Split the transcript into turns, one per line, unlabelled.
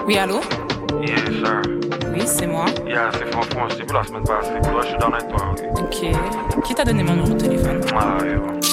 Oui, allô?
Yes, sir.
Oui, c'est moi.
Yeah, c'est Franck, je t'ai vu la semaine passée. Puis là, je suis dans avec toi.
Ok. Qui t'a donné mon numéro de téléphone?
Mario.